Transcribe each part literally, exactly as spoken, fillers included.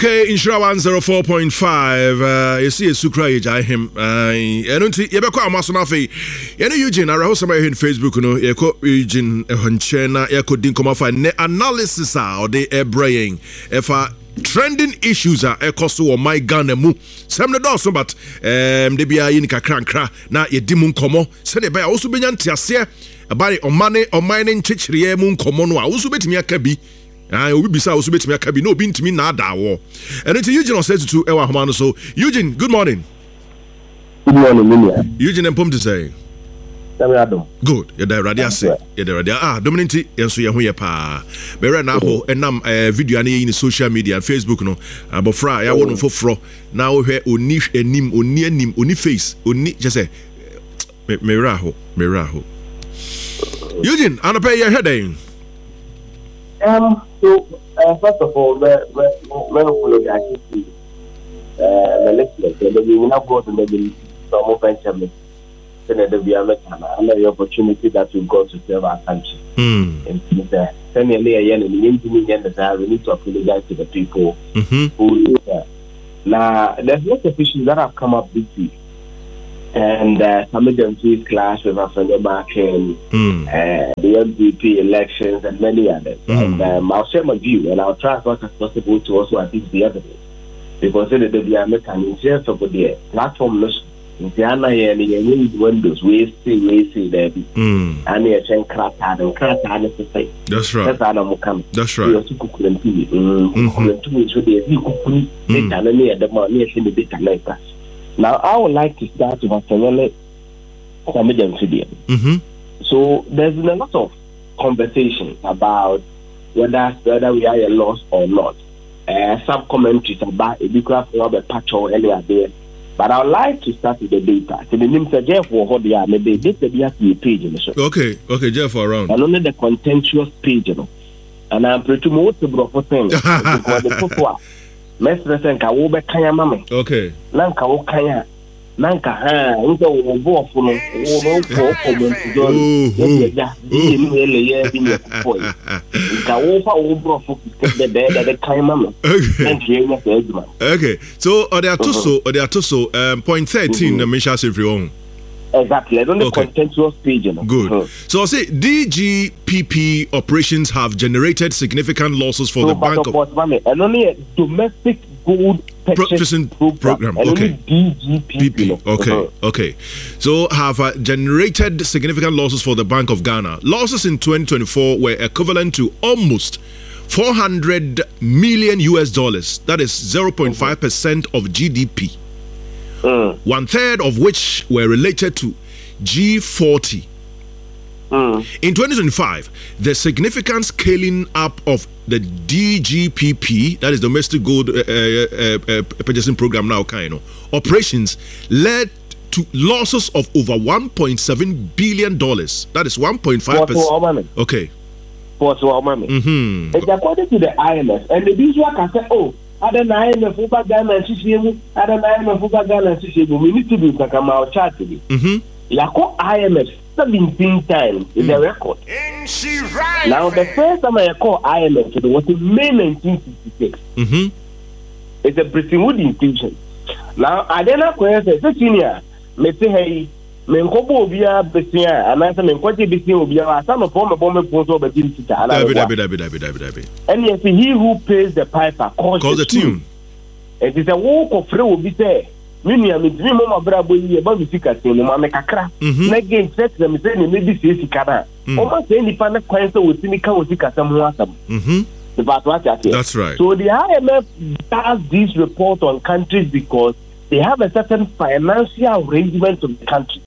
Okay, Insura one oh four point five. Uh, you see a Sukra Ejai him. I don't see Yabako Amasonafe. Yano Eugene, I was somebody in Facebook, you know, Yako Eugene Honchena, Yako Dinkomafa, ne analysis or the airbraying. If a trending issues are Ekoso or my gun and mu. Some the doors, but um, they be a in Kakra, na ye dimun komo. Send it by also be Tiasia, about it on money or mining chichrie moon komono. I also bet me a cabby. I will be so bit me can be no bin to me nada war. And it's Eugene says to Ewa Hamano. So Eugene, good morning. Good morning, Minia. Eugene and Pum to say. Good. You're the radia say. You're the radia. Ah, Dominity, and so you're here pa. Better now, and now a video in social media and Facebook no. About fry, I want for fro. Now here oni enim oni enim oni face oni just say Meraho Meraho. Eugene, I'm gonna pay your heading. Um, so, uh, first of all, we're follow the activity, uh, the listeners, and we will not go to the some venture, Senator Biametana, and the opportunity that we've got to serve our country. Mm. And uh, suddenly, again, in the internet, we need to apologize to the people mm-hmm. who do that. Now, there's lots of issues that have come up this week. And uh, some of them see clash with Afro back in mm. uh, the M D P elections and many others. Mm. And um, I'll share my view and I'll try as much as possible to also assist the evidence. Because in the W M can interest of the platform, in the Anna and the windows, we see, we see there. Mm. And the chain crack and crack and say. That's right. That's how come. That's right. We also cook them to me. So they cook it and near the money in the bit like that. Now, I would like to start with a comedian video. Mm-hmm. So, there's been a lot of conversation about whether whether we are a loss or not. Uh, some commentaries about a big craft or a patch or earlier there. But I would like to start with the data. So, the name is Jeff or they are maybe this be a page in the show. Okay, okay, Jeff, around. And only the contentious page, you know. And I'm pretty much the broker thing because the people. Mestre nka wo be kanya mame okay nanka wo kanya nanka ha nka wo bo fo no wo no ko ko mo do ye ja ye ni ele ye bi ne ko nka wo fa wo bro fo de de de kanya mame okay okay so or there are two so or there are two so um point thirteen the Misha Sefrion. Exactly. I don't know okay. Contentious page. You know? Good. Uh-huh. So I say D G P P operations have generated significant losses for so the bank of. Of and only a domestic gold purchasing program. program. Okay. D G P P. Okay. Uh-huh. Okay. So have uh, generated significant losses for the Bank of Ghana. Losses in twenty twenty-four were equivalent to almost four hundred million U S dollars. That is zero point five percent of G D P. Mm. One third of which were related to G forty. Mm. In twenty twenty-five, the significant scaling up of the D G P P, that is Domestic Gold uh, uh, uh, Purchasing Program now, kind of operations, led to losses of over one point seven billion dollars. That is one point five percent. Okay. Mm-hmm. It's according to the I M F, and the visual can say, oh, I don't know, I M F over Ghana and C C M, I don't know, I M F over Ghana and C C M. We need to do Kakama chart today. Mm-hmm. Yako I M F seventeen times in the record. Now, the first time I call I M F was in May nineteen sixty-six. Mm-hmm. It's a Bretton Woods institution. Now, I don't know where it's a senior. Me say, hey, me nkobo obia besia, and I say me nkoje besia obia. Some of them bomb me photo be din sita. Dabi dabi dabi dabi dabi dabi. And yes, he who pays the piper calls the tune. It is a walk of free obi say. Mini ami dream mama brabo yi e ba bi sika tin mo ma kakra na game set them say ni maybe say sika na o ma say ni pa na kwan say wotini ka wotika sam ho asam mhm but what that's right. So the I M F does this report on countries because they have a certain financial arrangement of the country.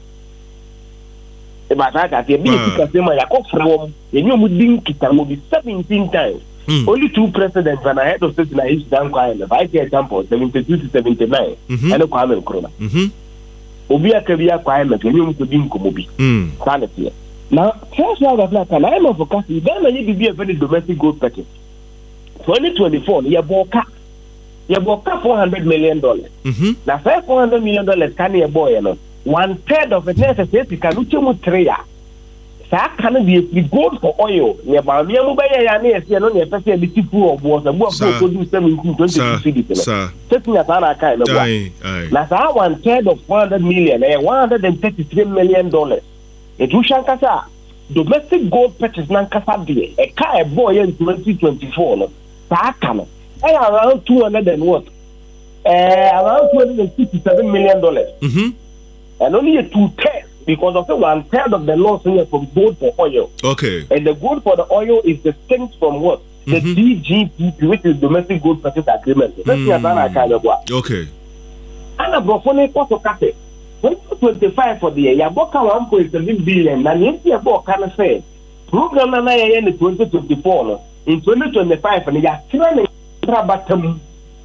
But I got a big sika say ma yakọ from enyo mu din kita mo bi seventeen times. Mm. Only two presidents and ahead of state in each down Kwame. If I get example, seventy-two to seventy-nine, mm-hmm. and a Kwame Nkrumah. Mm-hmm. Obia Kabia Kwame, can you to Dim Komobi? Mm. Sanity. Now, first of all, can I am of a you don't need to be a very domestic gold package. twenty twenty-four, you bought you bought four hundred million dollars. Mm-hmm. Now, five four hundred million dollars can you boy, you know, one third of it necessary can you three. That can be if gold for oil. Nearby me, I'm by a near, no, near Pessia, the Tipu or was a book to do seventeen twenty cities. Taking a kind of way. That's our one third of one hundred million, eh, one hundred thirty-three million dollars. It was Shankasa. Domestic gold purchase Nankasa, a car boy in twenty twenty-four. Sakano. Around two hundred and what? Uh, around two hundred fifty-seven million dollars. Mm-hmm. And only a two tenths because of the one third of the loss here from gold for oil. Okay. And the gold for the oil is distinct from what? The mm-hmm. D G P P, which is domestic gold purchase agreement. Let's see another kind of what. Okay. And a brofone also cut twenty twenty-five for the year, Yaboka one point seven billion, and if you book can say, program in twenty twenty-four, in twenty twenty-five, and you are trying to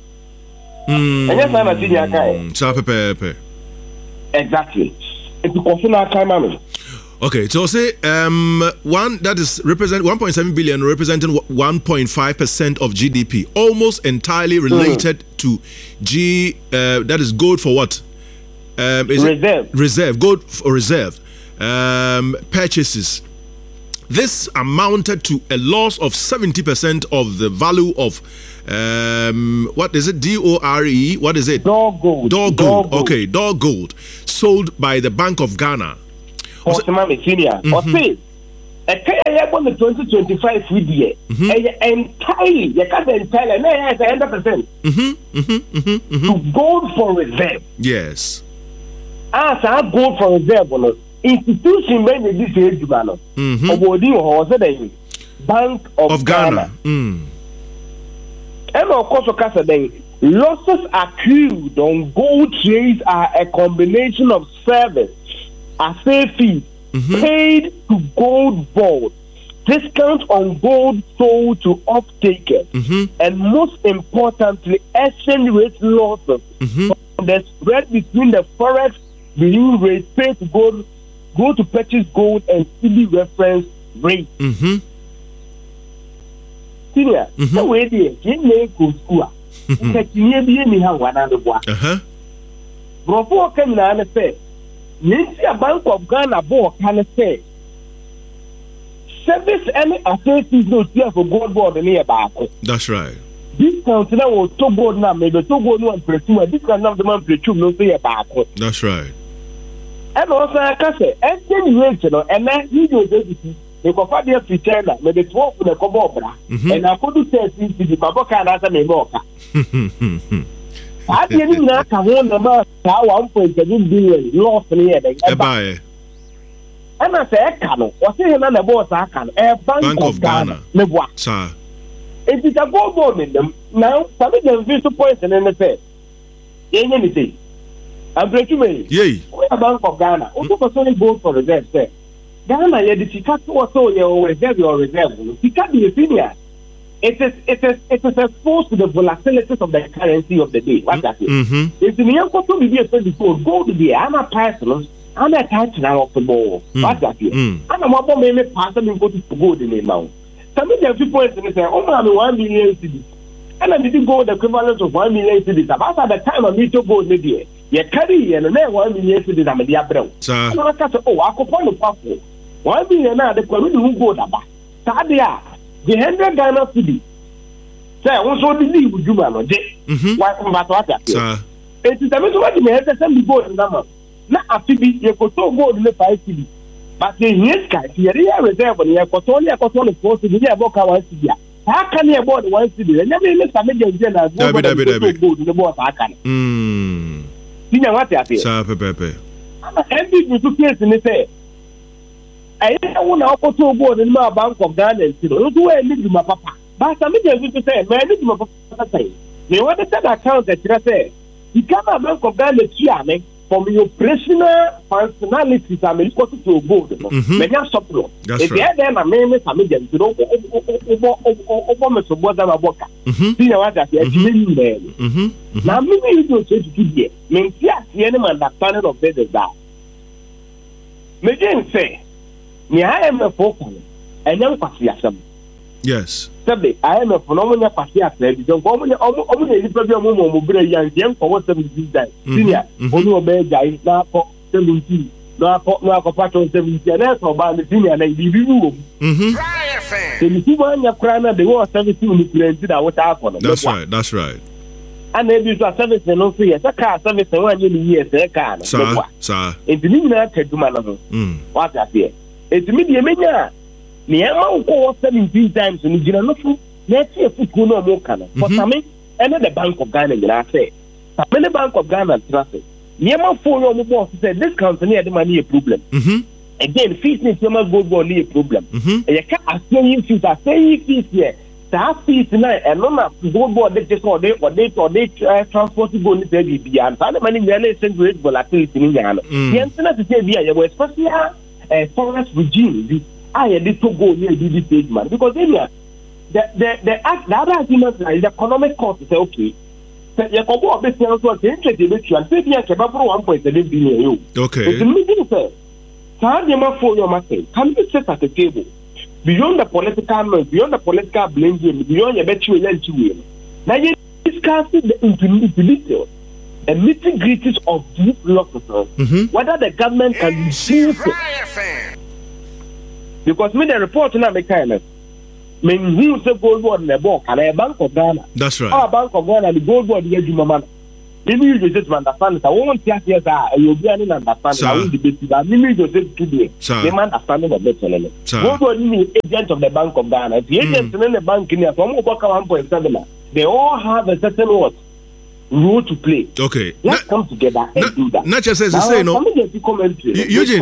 and yes, I'm a senior guy. Exactly. It's a question of time. Okay, so say um one that is represent one point seven billion representing one point five percent of G D P, almost entirely related mm. to G uh, that is gold for what? Um, is reserve. It reserve, gold for reserve um, purchases. This amounted to a loss of seventy percent of the value of um, what is it? D O R E. What is it? Dog gold. Dog gold. Dog okay, dog gold sold by the Bank of Ghana. Osman Senior. Okay. A kaya on the twenty twenty-five video. Entirely, you can't entirely. No, yes, one hundred percent. To gold for reserve. Yes. Ah, so gold for reserve. No. Institution made this age, man. Mm-hmm. Bank of, of Ghana. Ghana. Mm. And of course, okay, losses accrued on gold trades are a combination of service, asset fees, mm-hmm. paid to gold board, discount on gold sold to off-takers, mm-hmm. and most importantly, exchange rate losses mm-hmm. from the spread between the forex being rate paid to gold, go to purchase gold and C D reference rate. Mm-hmm. Senior, so where do you go school? You be in how one other one. Uh huh. Before coming on and say, you see a Bank of Ghana board can say, service any asset is no fear for gold board near back. That's right. This country now to gold now, maybe to gold one pursue, this kind of the man pursue no fear back. That's right. And also, I can say, anything you know, and then you do this. The Cofadia to China, may the twelve for the Cobobra, and I couldn't say the Baboka and as a Memoka. I didn't know one number one point seven billion lost in here. And I say, Cano, what's the name of the boss? I can a Bank of Ghana. Sir, it is a gold board in them. Now, some of them visit points and then they say, anything. I'm pretty many. Yay, a Bank of Ghana. Also, for solely gold for reserve, say. Ghana, you did also your reserve or reserve. You can't be a senior. It is it is it is exposed to the volatilities of the currency of the day. What's that? Mm-hmm. It's in the young couple be a before gold to be I'm a person, I'm a touch now of the ball. What's that? I'm a mobile maybe person go to gold in the now. Some of the people say, oh, I'm one million cities. And I didn't go the equivalent of one million cities. About the time I meet to go in the day. You carry and then one million cities. I'm a dear bro. So I said, oh, I could find a passport. One billion now, the Korean who go about. Sadia, the hundred Ghana city. Say, also the leave with you, man. Why, what that? It is a matter of the head and go in number. Now, after the you could so go in the five city. But the yes, guys, here reserve on your Cotonia, Cotonia, Post, the year book one city. How can you aboard one city? And never miss a major general. Go to the board. I can. Hm. You know what I say? Sir, Pepe. And people to place in the say. I want to go to board in my Bank of Ghana. You know, do I live with my papa? But some of them say, man, I live with my papa. They want to set account that you say, you can't have Bank of Ghana here, from your personal functionalities. I mean, you go to a board. Many are support. If they are there, my name is American. You know, over me to board them a boca. See what I say? Now, maybe you don't say to you, maybe the enemy understanding of this is that. Maybe say, I am a focal, and young Patriasm. Yes. Saturday, I am a phenomenal Patriasm. Don't go on the program of young for what seventeen days. Senior, only obey guys now for seventeen. no akọ no akọ patrol seventy and that's about the senior na di bi wo mhm the ni wa nya kra na the war service ni plenty that what happen. That's right, that's right. And maybe so service no so yes car service one year years e car no sir sir it ni na taduma no mm what appear it me de menya ni e ma ko seventeen times ni gina no so na tie fuku no mo kana for me and the Bank of Ghana you say the Bank of Ghana traffic ni e ma for your mo boss say this company had money a problem mhm again fees ni e ma go go a problem mhm e ka asking fees asking fees here that fees na e no na go go dey just or dey or dey or dey transport go ni dey bi and that money we na send rate volatility ni nya no yen na to say bi a we especially a forest regime bi a ye dey to go ni di stage man because they the the the act the other argument is the economic cost say okay you go go be say so the interest dey be and say bi a ke ba for one point seven billion yo okay the meaning say how dey ma for your market can you sit at the table beyond the political noise, beyond the political blame game, beyond your bet you will. Now you discussing the intellectual, the nitty gritties of these losses, mm-hmm. whether the government can reduce it. Because me the report now make kind of mean who say gold board in the book and a Bank of Ghana. That's right. Our Bank of Ghana, the gold board is your man. Maybe you just understand it. I won't say yes, I will be an understanding. I will debate it. Maybe you just today. They man understanding of better. Gold board is agent of the Bank of Ghana. The agents in the bank in here from one point seven. They all have a certain what role to play. Okay. Let's come together and na, do that. Not just as you say, no. Eugene.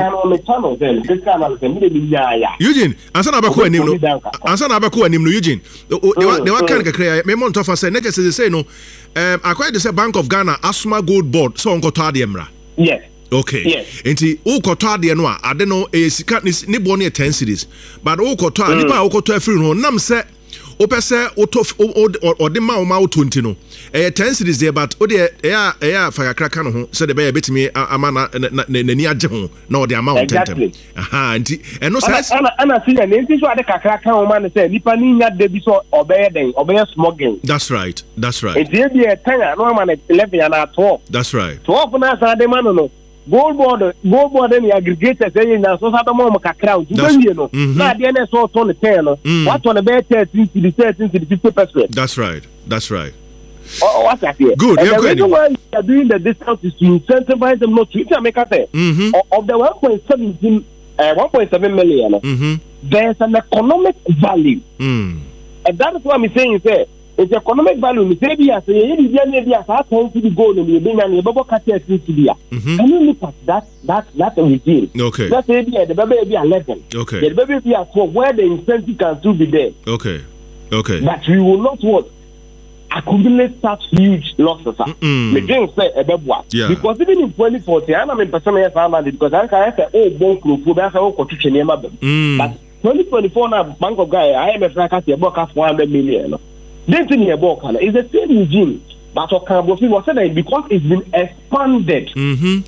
Eugene, answer na abako anim no. Answer na abako anim no Eugene. They were kind of create. Me mon tofa say. Not just as you say, no. Um, I quite the Bank of Ghana Asuma Gold Board so onko to ademra. Yes. Okay. Yes. Enti o koto ade no a ade no e sika ni bo ne ten cities. But o koto a nipa o koto afiri no nam se o pese o to o de ma o ma o twenty no. Eh ten cities there but o de e ya e ya fa kraka no ho se de be ya betimi ama na nani age ho na o de ama o tentem. Aha enti eno se ana ana see na enti so ade kakra kan o ma ne se nipa ni nya de bi so obeye den obeye smuggling. That's right. That's right. Enti e bi e ten no ma na eleven ya na twelve. That's right. twelve na sa de ma no no. Gold board, gold board, and the aggregators saying that so that more crowd. You know, not the N S O on the ten. What on the bed thirteen to the thirteen to the fifty percent. That's right. That's right. Oh, what's that here? Good. And the reason why we are doing the discount is to incentivize them not to make a say. Of the one point seven, uh, one point seven million, mm-hmm. there's an economic value, mm. and that is what I'm saying. Say. It's economic value. Maybe as a maybe as a ten to the goal, maybe and the bubble cut to be. Can you look at that that that regime? Okay. Let's say the baby be eleven. Okay. The baby be at twelve, where the incentive can still be there. Okay. Okay. But we will not what accumulate such huge losses. The game say a bebwa. Yeah. Because even in twenty fourteen, I'm in person yes, I'm because I can say oh bon club, that's how go to Chenema. But twenty twenty four now Bank of Ghana, I am a fracas about four hundred million. This thing here, Bokana, is the same regime, but Okambofi was saying because it's been expanded. Mm-hmm.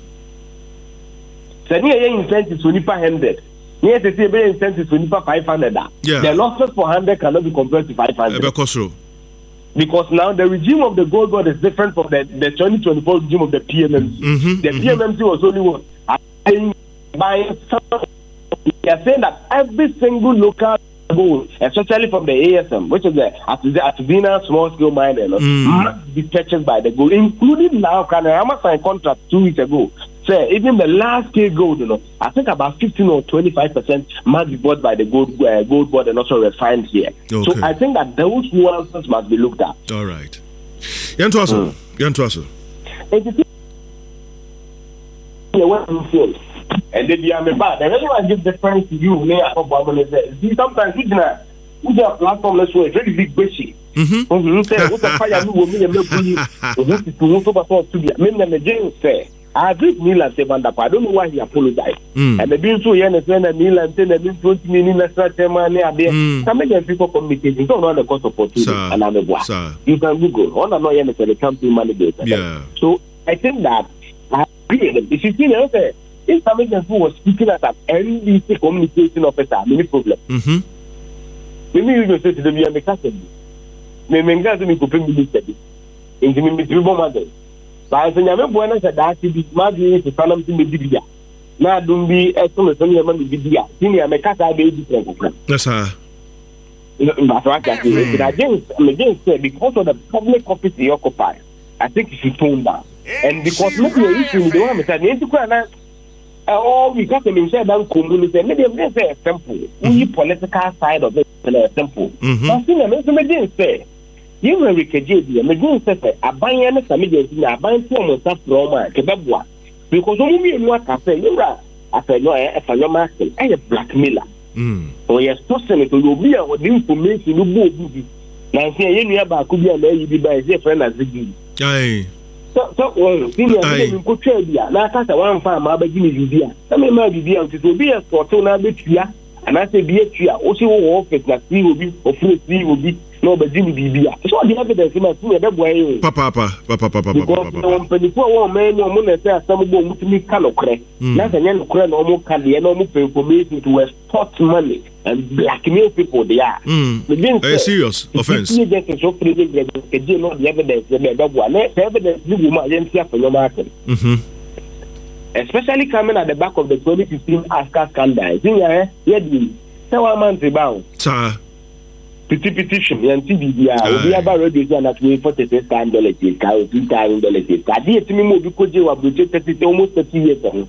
So, near incentives for Nipa one hundred. Near the same incentives for Nipa five hundred. Yeah. The losses for one hundred cannot be compared to five hundred. Because now the regime of the gold board is different from the, the twenty twenty-four regime of the P M M C. Mm-hmm. The mm-hmm. P M M C was only one. Buying some. They are saying that every single local gold, especially from the A S M, which is the Atubina small scale miner, mm. must be purchased by the gold, including now. Kanarama signed contract two weeks ago. So even the last scale gold, you know, I think about fifteen or twenty-five percent must be bought by the gold uh, gold board and also refined here. Okay. So I think that those nuances must be looked at. All right. Yantuaso, Yantuaso. And then you are bad. And everyone gives the friends to you. See, sometimes you know, we have a platform that's a very big bushy. I agree with Milan Sevanda. I don't know why he apologized. And the bill to Yen and Milan said that this twenty million national chairman there. Some of people communicating don't know the cost of opportunity. And I'm a boy. You can Google. All I know Yen is a campaign manager. So I think that I agree. If you see the if somebody who was speaking as an N B C communication officer, many problem. Mm-hmm. Maybe you just say to them, you are the captain. Maybe you guys will bring minister. In the ministry of mother. But I say, I'm going to say that it is my dream to tell them to be na dum bi eto so me ma bi bia senior me kasa be di president yes sir but what I say I just I just say because of the public office he occupies I think he should tone down and because maybe you issue the one me say you na oh because me say that community maybe they say simple we political side of it is simple but senior me say me just say you will recage dia me just say aban na some dey na aban ti o mo sa from a kebeboa because we be no aka say you ra afenyo e fanyo market e blackmailer mm o yes to say to you be a the information no bo obi na say ye nua ba ko bi a na yi bi ba e friend na zigi ai so so well senior be mi ko twa bia na aka say wan fa ma ba gi ni bibia na me ma bibia nti so be a sort na betua ana say bi atua o si wo office na si obi o free si obi no ba gi ni bibia so the evidence ma si e be boy yo papa papa papa papa papa papa peniko wo me no mo na say asam bo mutumi ka no kre na say nya no kre no mo ka de no mo information to export money and blackmail people they are mm. A serious offense you get so free get you know the evidence the be bo na evidence ni wo ma yen tia for your market mhm especially coming at the back of the twenty fifteen Aska scandal you know yeah di say one month about sir Petit petition, and T V, we are about radio and at way for the stand dollars, cow, two thousand dollars. I did to me more because you have budgeted almost thirty years ago.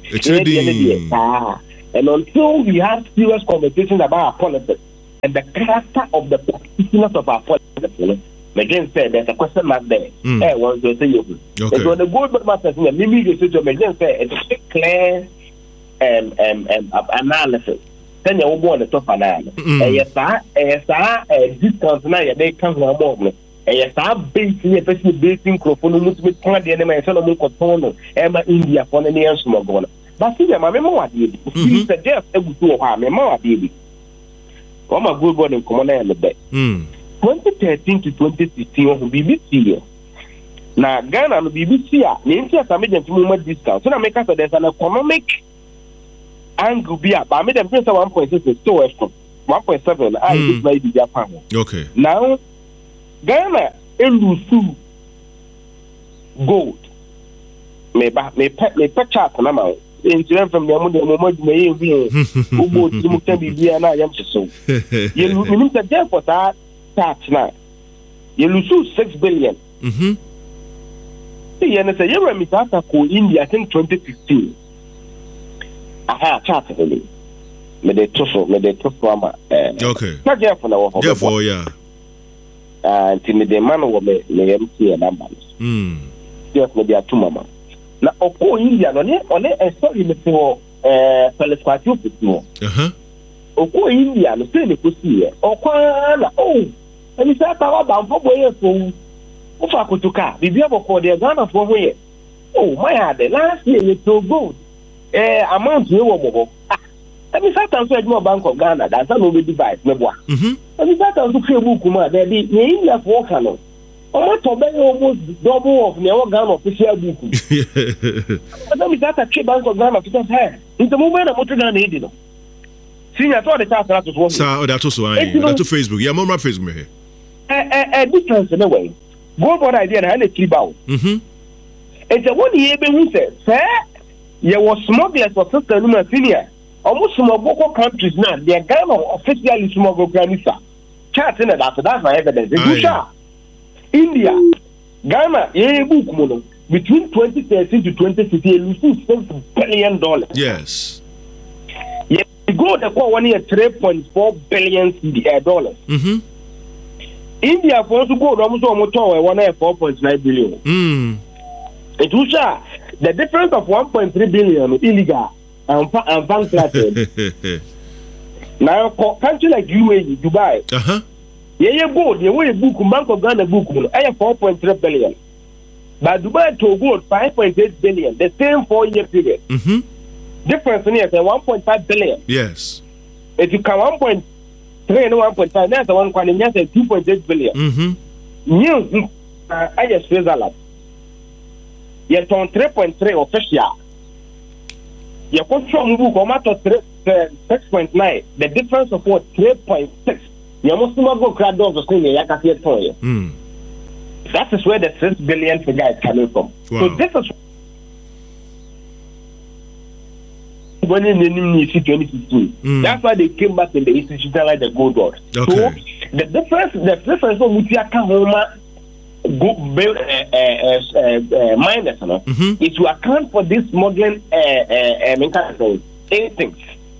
And until we have serious conversations about our politics and the character of the practitioners of our politics, McGinn said there's a question mark there. I want to say you. It was the gold masters in the media system. McGinn said it's a clear um, um, um, analysis. Then you will go on the top of that. Yes, sir. Yes, sir. Discounts now, they come from a moment. Yes, sir. Basically, especially basing microphone, you must be trying to make sure you can Emma India for any else. But see, my memory did. He suggests a good two of our memory did. Oh, my good God in common and the bed. twenty thirteen to twenty sixteen on B B C. Now, Ghana and B B C, the India American movement discount. So, I make us there's an economic angle be up. I made them say one point six is still from one point seven. I just made the Japan. Okay. Now, Ghana elusu gold. Me ba me pe me pe chart na ma. Insurance from the money moment me yin. Ubo ti mu kan bibia na yam so. You mean that there for that tax na. You lose six billion. Mhm. See, and say you remit after ko India I think twenty fifteen. Aha, chat really. Me de toso, me de toso ama. Eh. Okay. Na je for na wo. Yeah, for yeah. Ah, ti me de man wo me me M C number. Mm. Just me de atuma. Na oko India no ne one e sorry me for eh telescope fitno. Uh-huh. Oko India no say me ko see e. Okwa na oh. Emi say ta wa ban fo boye so. O fa kutuka, bibia boko de Ghana fo ho ye. Oh, my had last year you so good. Eh, amount you wo ah every time so edmo Bank of Ghana that's no be device me boa mhm every time so Facebook ma there be ye India for kano o to be almost double of the Ghana official book but me that a Bank of Ghana to say in the moment na moto Ghana edi no senior to the task na to sir o that to so I that to Facebook yeah more Facebook me eh eh eh difference in the way go for idea na na triba mhm it's a one year be who say sir you was smugglers for sister Luma Senior. Almost smuggle countries now. They are Ghana officially smuggle Granisa. Chat in that. That's my evidence. India, Ghana, yeah, book mono between twenty thirteen to twenty fifteen, you lose six billion dollars. Yes. Yeah, you go the call one year three point four billion dollars. Mm-hmm. India for us to go almost almost one year four point nine billion. Mm. It was the difference of one point three billion illegal and and bank now, country like U A E, Dubai, uh huh. Yeah, yeah, gold. You way book Bank of Ghana book. I have four point three billion, but Dubai to gold five point eight billion. The same four year period. Mm-hmm. Difference in here is one point five billion. Yes. If you can one point three and one point five, that's the one quantity. That's two point eight billion. Mm-hmm. New, uh, I just feel that. Yet on three point three official. You control move come out to six point nine. The difference of what three point six. You must not go crowd doors to say you can see it for you. That is where the six billion figure is coming from. Wow. So this is when in the twenty fifteen. Mm. That's why they came back in the institutionalized the gold rush. Okay. So the difference, the difference of which Homa go build uh, uh, uh, uh, miners, you know, mm-hmm. is to account for this smuggling uh, uh, uh, eight things.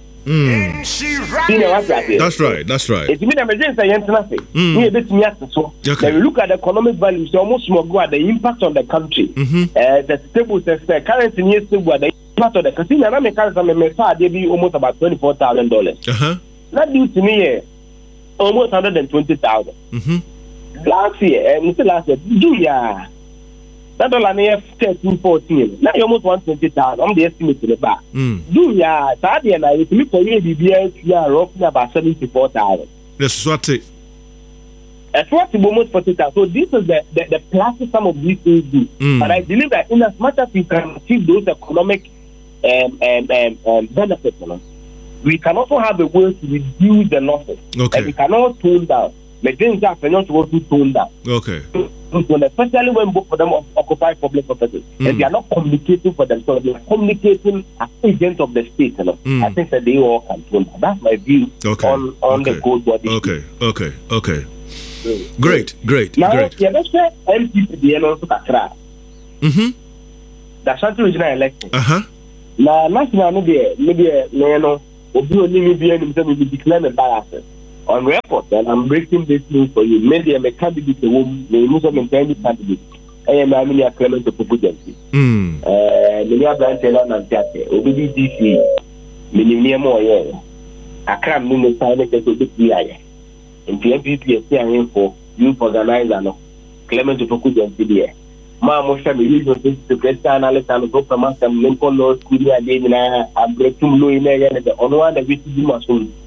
Mm. You know what that is? That's right. That's right. It's mean emergency and nothing. Mm. So okay. When we look at the economic value, it's almost more the impact on the country. Mm-hmm. Uh, the stable, the currency is stable. The impact on the country. And I'm a currency. They be almost about twenty-four thousand dollars. Uh huh. That due to me, uh, almost one hundred and twenty thousand. Mm-hmm. Last year, uh, last year, do ya? That dollar near thirteen, fourteen. Now you almost one twenty thousand. I'm the estimate in the back. Do ya? Saturday and I, if you for you, B S, you are roughly about seventy-four thousand. That's what it. That's what almost forty thousand. So this is the the, the plus some of these things do. Mm. But I believe that in as much as we can achieve those economic um, um, um, um, benefits, you know, we can also have a way to reduce the losses. Okay. And we cannot tone down. The things that cannot go to tone down. Okay. Especially when both of them occupy public offices, mm. and they are not communicating for themselves, they are communicating as agents of the state. You know? mm. I think that they all can tone down. That's my view okay. on, on okay. the gold body. Okay, okay, okay. Mm. Great, great, now, great. Now, let's say M P P D N also Kakra. Mm-hmm. The Ashanti regional election. Uh-huh. Now, national media, media, you know, will be only media and themselves will declare the biases. On record, and I'm breaking this news for you. Maybe I'm a candidate, a woman, may use of intended candidate. I am a mini Clement of Pupujancy. Hm. Uh, many are branching on and Tate, O B D C, many near more, yeah. I can't mean the sign of the B P I. And P M P P S C for youth organizer, Clement of Pupujancy. Mamma, family, you to Christian Alexander, Proper and Lincoln Law School, and I'm breaking low in there, and the only one that we see must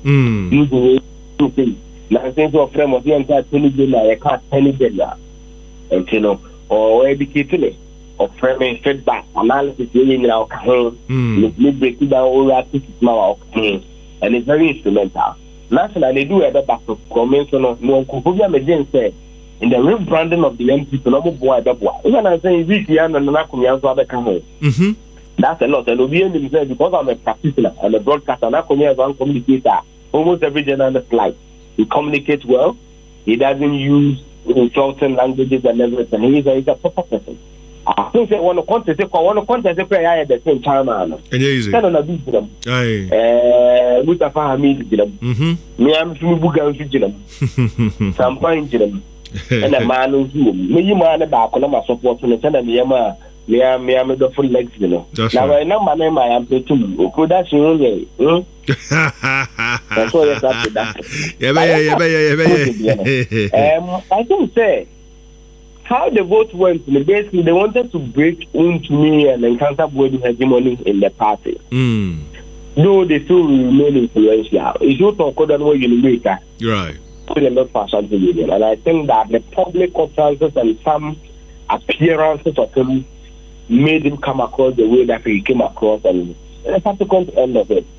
use now, since our friend was the entire twenty billion, I can't tell you, and you know, or educated or framing feedback analysis in our home, breaking down all that now, and it's very instrumental. Nationally, they do have a back of comments on no Kufuga Majen said in the rebranding of the M P, no boy, the boy. Even I'm saying this year and Nakumia to other come home. That's a lot, and Obian himself because I'm a practitioner and a broadcaster, and Nakumia is one communicator. Almost every journalist like he communicates well. He doesn't use insulting languages and everything. He's a, he's a proper person. I think they want to contest. They want to contest. They play at the same time. And easy. Send on a beat to them. Aye. Eh, Mustafa Hamid to them. Mm-hmm. Me, I'm from Bugan to them. Some point to them. And a man who's you. Me, you man about Coloma support and send a Miyama. Me, I'm me, I'm the full legs, you know. Now I know my name. I am the two. Could that you know? That's what that's that. Yeah, yeah, yeah, yeah, yeah. Um, I think say how the vote went. Basically, they wanted to break into me and encounter Buedu hegemony in the party. Mm. Though they still remain influential. It's not talk about what you make. Right. They're not fashion to union, and I think that the public utterances and some appearances of him made him come across the way that he came across, and the subsequent end of it.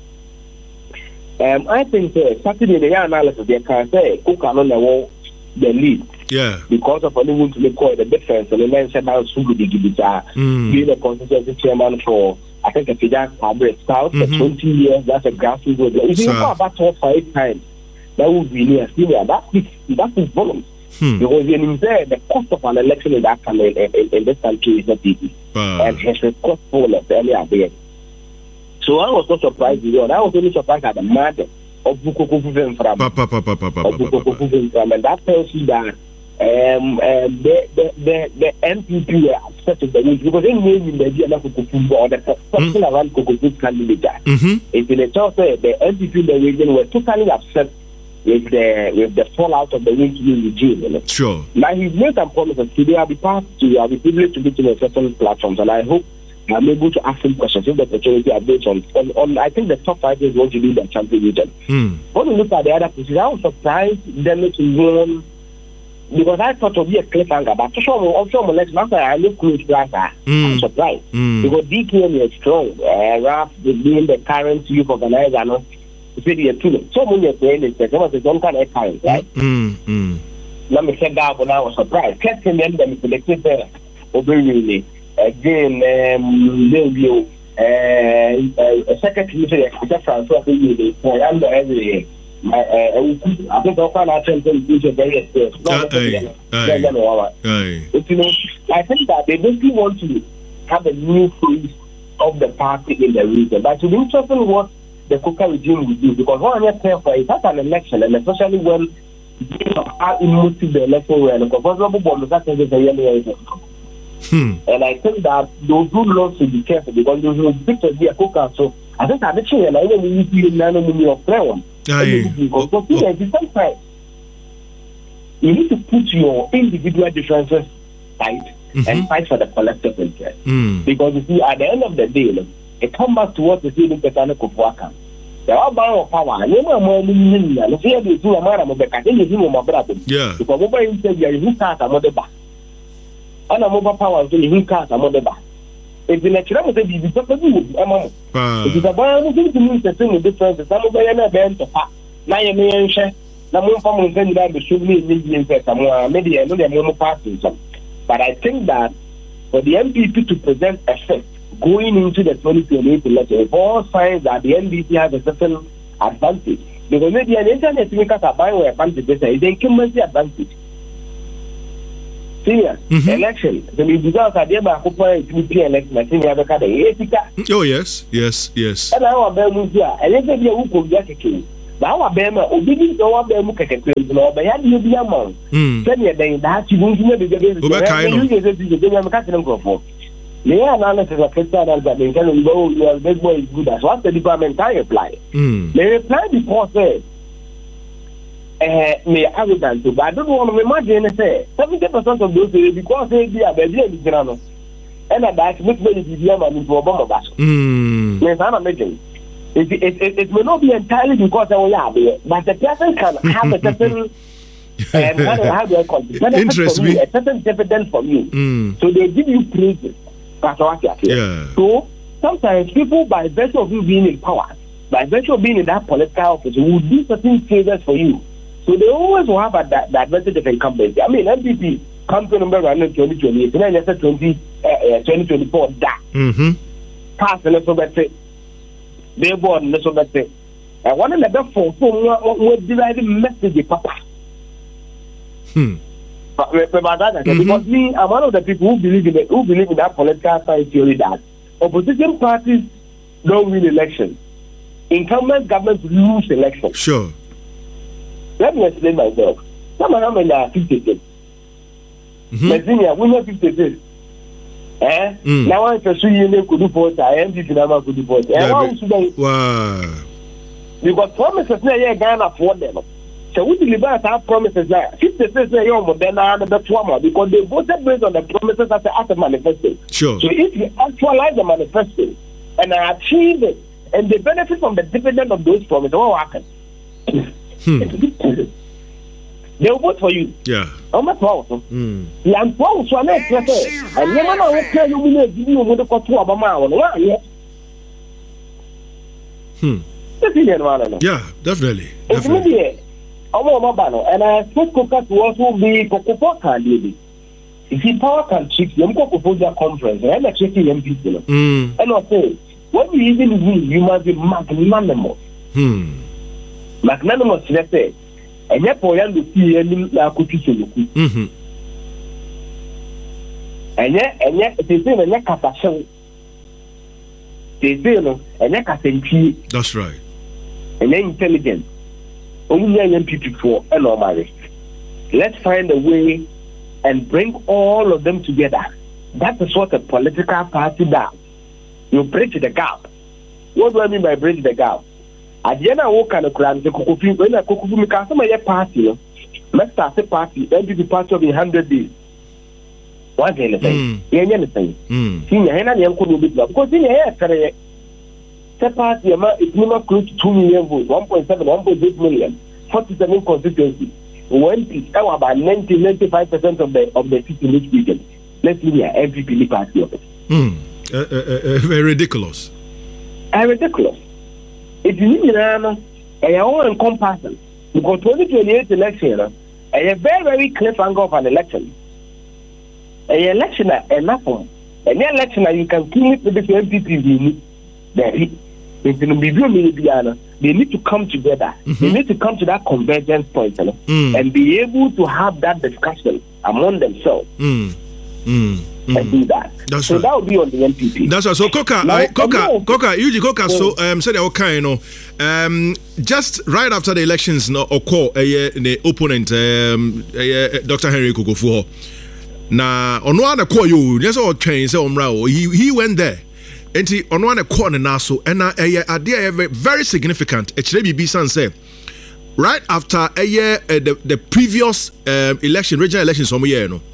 Um, I think uh, Saturday the analysis they can say who can on the the lead. Yeah. Because of only want to make the difference and then said down Sugu Digibita being a constituency chairman for I think a Fidel Fabric South for twenty years, that's a grassroots road. If you go about four five times, that would be near senior. That's his that's his volume. Hmm. Because when he said the cost of an election in that country in, in, in this country is not easy. Uh. And his cost for earlier there. So I was not surprised with you. I was only surprised at the matter of Bukoku from and that tells you that um, um, the, the, the, the M P P were upset with the news because they knew in the idea that Kukufu or the person around Kukufu's candidate. It's in the talk the M P P in the region were totally upset with the with the fallout of the Winkler regime. You know? Sure. Now he's made some promises today. I'll be part to I'll be privileged to be in certain platforms, and I hope I'm able to ask him questions if the opportunity updates on, on, on I think the top five is going to be the champion region. Mm. When you look at the other positions, I was surprised them to win because I thought it would be a cliffhanger, but to show me also election after I look close to that, mm. I'm surprised. Mm. Because D K M is strong. Uh, Raf being the current youth organizer, no, it's really a tool. So many of them is some of the don't kind of current, right? Mm. Mm. Let me say that, but I was surprised. Kept him then them selected there. Obey again, um, they'll be a secretary say Francois Bidi for under every my I think I'll find out something which is very expensive. You know, I think that they basically want to have a new face of the party in the region. But to be interesting what the Kuka regime will do, because what I'm here for is that's an election, and especially when you know how emotive the election were, because possible bomb that is a yellow. And I think that those who love to be careful because those who speak to be a Kuka, so I think I'm actually and I know we need to nano million of prayer. Because at the same time, you need to put your individual differences aside mm-hmm. and fight for the collective interest. Mm. Because you see, at the end of the day, look, it comes back to what the city Petana Kufuaka. There are bound power. You know, more than you know, see, you do a man of the Catholic, you know, my brother. Yeah. Because over in Serbia, you can't have a back. And a mobile power until you can't have a back. If the lecturer was a bit of a good, it is a bound thing to me to sing the difference. Some of them are bent to pass. Now you may share. Now, one from the same that the should be in some maybe I know they're more passing some. But I think that for the M P P to present effect going into the twenty twenty-eight election, all signs that the N D P has a certain advantage. Because maybe an internet makers are buying an advantage, they say it's an incumbency advantage. Serious mm-hmm. election. So we because I did my T P election, I think we have a kind of oh, yes, yes, yes. And I want to be here, and let's say who could get a king. Now, I bear my obedience to what they look at the law, but I had to be a month. Send me a day that you won't never be able to get a for. The analysis of Christian that they can go, your big boy is good as what the department I apply. They reply before say, may arrogant to, but I don't want to imagine and say seventy percent of those because they be a baby in the and that's which way is the man into Obama bash. Yes, I'm making. It, it, it, it may not be entirely because they are there, but the person can have a certain um, how do I call it? Interest me. A certain dividend from you. Mm. So they give you praises. That's what I say. Yeah. So sometimes people, by virtue of you being in power, by virtue of being in that political office, will do certain favors for you. So they always will have a, that, the advantage of incumbency. I mean, M P P comes to number one in twenty twenty-eight, and then let's say twenty twenty-four, that. Mm-hmm. Pass a little bit. They born in the Soviet. I want to let them for what did message, Papa? Hmm. But, but that, mm-hmm. Because me, I'm one of the people who believe in it, who believe in that political science theory that opposition parties don't win elections. Incumbent governments lose elections. Sure. Let me explain myself. Some of them are fifty-six. Virginia, we have fifty-six. Eh? Mm. Now I pursue you could do for I am this number could do for wow. Because promises now you can't afford them. So we deliver our promises now. fifty-six years old then another trauma because they voted based on the promises as a manifesto. Sure. So if you actualize the manifesto and achieve it and they benefit from the dividend of those promises, what will happen? Hmm. They will vote for you. Yeah. I'm not proud. Hmm. Yeah, I'm proud. So I'm not proud. And you know what tell you we give you what the control of Obama. Why? Hmm. Yeah, definitely. It's media. I'm on Obama, and I expect Coca to also be Coca candidate. If he power can cheat, you go propose a conference, and I'm checking them people. Hmm. And I say, when you even win, you must be magnanimous. Hmm. Magnanimous, let's say. And yet, for you to see any Lakuti Suluku. Mm-hmm. And yet, and yet, they say, and yet, Catashan. They say, no, and yet, Casenchi. That's right. And then intelligent. Only young people for a normal. Let's find a way and bring all of them together. That is what a political party does. You bridge the gap. What do I mean by bridge the gap? At the end of what kind of crime the Kokofi, when I Kokofi because some of your party, let's start a party, then be part of in hundred days. What's anything? Yeah, anything. Senior, and I am going to be because in here, the party is not close to two million votes, one point seven, one point eight million, forty-seven constituencies. When it's about ninety, ninety-five percent of the of the seats in each region. Let's see here, M P P party of it. Hmm. Uh, uh, uh, very ridiculous. Uh, ridiculous. It's you know, a own comparison because twenty twenty-eight election, a very very clear angle of an election. A election enough And the election, you can kill it with the M P P. They need to come together. Mm-hmm. They need to come to that convergence point, you know, mm. and be able to have that discussion among themselves. Mm. Mm. Mm. And do that. That's so right. That would be on the N P P. That's right. So Coca, now, I, Coca, Coca, Eugene Coca. So um, said okay, you know, um, just right after the elections, no, occur a the opponent, um, Doctor Henry Kukufuor. Now, on one the call you, just all train say omra. He he went there. And he on one corner now, so and a idea very significant. Actually, B B San say right after a year the the previous um, election, regional elections, some year, no.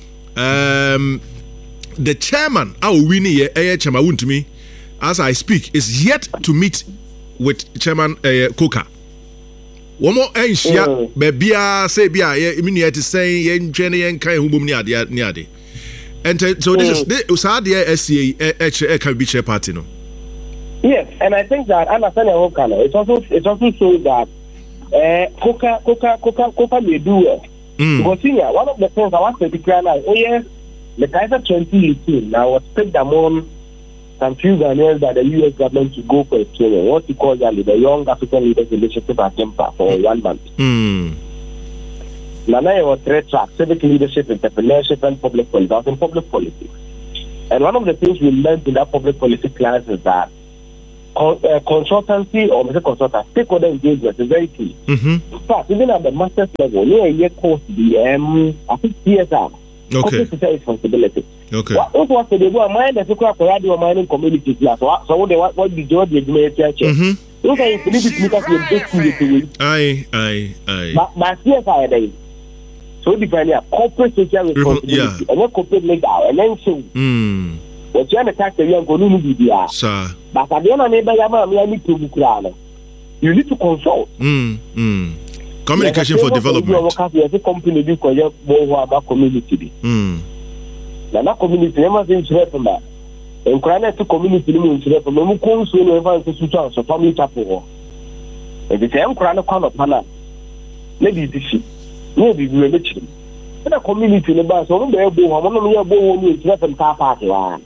Um, the chairman, our winning year, a chairman, wouldn't me, as I speak, is yet to meet with Chairman uh, Coca. One more ancient, baby, say, be I mean, yet to say, yen Jenny and Kai who near the near the. And so this is this sad year S C A can be chair party, no? Yes, and I think that understand your Coca. It's also it's also so that uh, Coca Coca Coca Coca may do well. Mm. Because here, one of the things I want to declare now, oh yes, the Kaiser twenty eighteen now was picked among some few Ghanaians that the U S government to go for a training. What you call that the Young African Leaders Initiative at Tempa for mm. one month. Mm. Now there was three tracks: civic leadership, entrepreneurship, and public policy. I was in public policy, and one of the things we learned in that public policy class is that con- uh, consultancy or Mister Consultant stakeholder engagement is very key. Mm-hmm. In fact, even at the master's level, near a year course, the um, I think C S R. Okay. Social responsibility. Okay. What what they do? Mind the secret for radio mining community class. So so what they what what the job they do church. Mhm. Look at politics because we just see it. Aye, aye, aye. But but C S R there. So depending on corporate social responsibility yeah. and then corporate legal and then so. Mm. What you understand the young go no be there. Sir. But at the end of the day, I need to book plan. You need to consult. Mm. Mm. Communication for development. The company do about community. Mm. Now that community, never seems to happen that. And crying to community, means to happen. No one so never to switch on so family chapel. If it's a crying corner of Hana, maybe it's this. Maybe we are rich. And a community in the bus, on the elbow, I'm on the elbow, it's left and car party.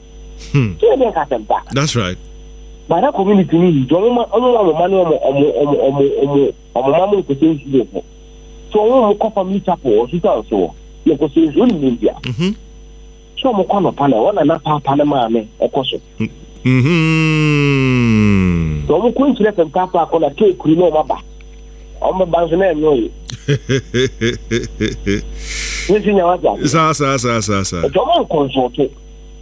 That's right. But that community needs only money on mamma to say you. So, I'm a family chapel or so. You can say it's really India. So, I'm a corner panel, one and a half Panama, a caution. Hmm. So, I'm going to let them tap on a cake, you know, my back. I'm a banksman, no. Listen, I was that. Sir, sir, sir, sir. It's all consulted.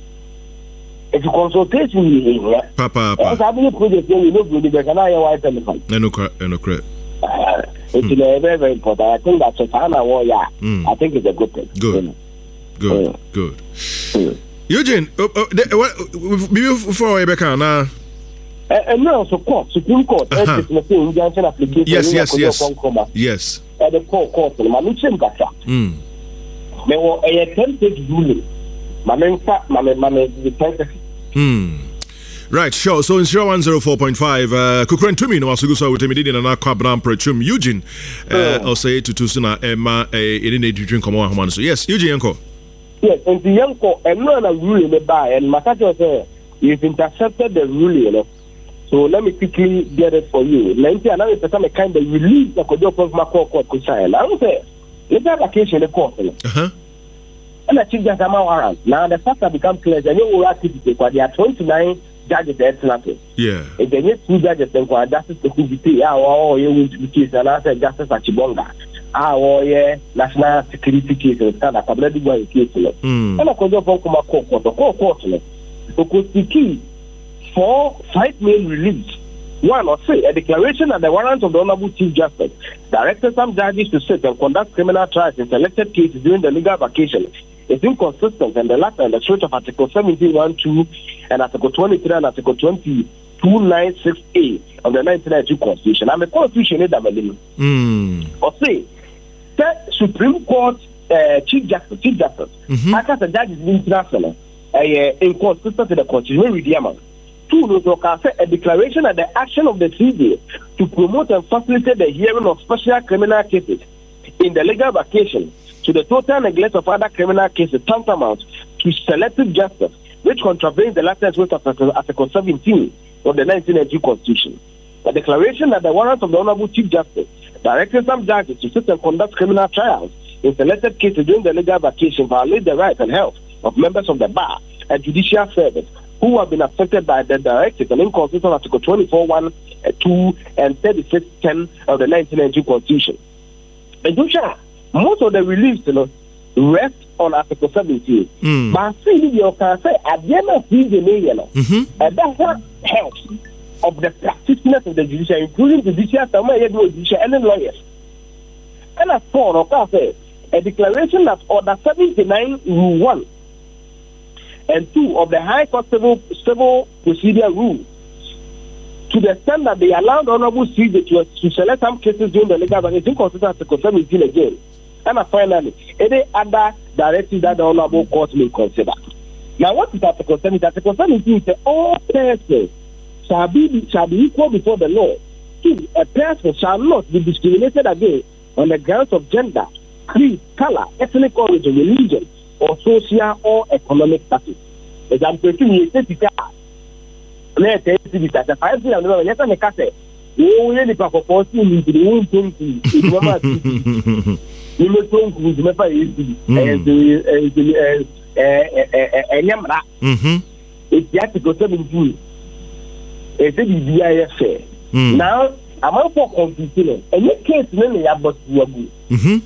It's a consultation here. Papa, Papa. I believe project you know good because I know why telephone. No, no, no, correct. It's mm. very, very important. I think that's a fan of war. Yeah, mm. I think it's a good thing. Good, good, mm. good. Mm. Eugene, uh, uh, the, what, before Rebecca now. And now, so court, Supreme Court, uh-huh. yes, yes, yes, yes. At the court, court, my mission got that. There were a ten-page ruling. My name, my name, my name, Hmm. Right, sure. So in zero one zero four point five, uh, Kukren to me no asugusa with me na na kwabram prechum Eugene. Uh, I'll say to Tusuna Emma a in a drink come on. So yes, Eugene Yanko. Yes, and the Yanko and no na ruling the buy and Makato say you've intercepted the ruling, you know. So let me quickly get it for you. Let me another time a kind of release the court of my court could say. I would say let's have vacation the court. Uh-huh. And I think that's a warrant. Now the fact that become clear that you will activity because there are twenty-nine judges at nothing. Yeah. If they need two judges then for justice to be our case and I said justice at Chibonga. Our yeah, national security case and stand up a bloody boy case. And I could go from my court court the court court. Because the key for five main release. One or say a declaration that the warrant of the Honorable Chief Justice directed some judges to sit and conduct criminal trials in selected cases during the legal vacation is inconsistent and the latter and the spirit of Article seventeen one two and Article twenty-three and Article twenty-two ninety-six A of the nineteen ninety-two Constitution. I'm a constitution in the mm. Or say the Supreme Court uh, Chief Justice, Chief Justice, mm-hmm. as a judge is international, uh, inconsistent to the Constitution with the amount. Two, a declaration that the action of the C D to promote and facilitate the hearing of special criminal cases in the legal vacation to the total neglect of other criminal cases tantamount to selective justice which contravenes the last sentence of Article seventeen of the nineteen ninety Constitution. The declaration that the warrant of the Honorable Chief Justice directing some judges to sit and conduct criminal trials in selected cases during the legal vacation violate the rights and health of members of the bar and judicial service who have been affected by the directive and inconsistent of Article twenty-four one, two, and thirty-six ten of the nineteen ninety Constitution. And most of the reliefs, you know, rest on Article seventeen. Mm. But see, you can say at the end of the day, you know, mm-hmm. and that helps of the practitioners of the judiciary, including the judicial, and the lawyers. And as for okay, a declaration that Order seventy-nine, Rule one and two of the High Court Civil, Civil Procedure Rule, to the extent that they allowed Honorable C J to, to select some cases during the legal vacation, consider Article seventeen again. And finally, any other directive that the Honorable Court may consider. Now, what is Article seventeen? Article seventeen says all persons shall be, shall be equal before the law. Two, a person shall not be discriminated against on the grounds of gender, creed, color, ethnic origin, religion, or social or economic status. As I'm taking you, say, let's say, the five years, I'm not going to say, oh, really, Papa, for seeing the own thing, you never talk with never easy, and the Yamra. It's the Article seventeen. It's the B I F A. Now, I'm out for confusion. And your case, many are but you are good.